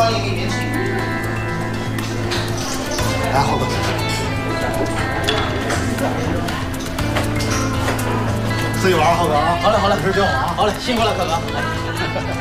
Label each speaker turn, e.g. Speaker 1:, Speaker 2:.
Speaker 1: 张也给免起。来，浩哥。自己玩，浩哥啊。好嘞，好嘞，没事叫我啊。好嘞，辛苦了，哥哥。来。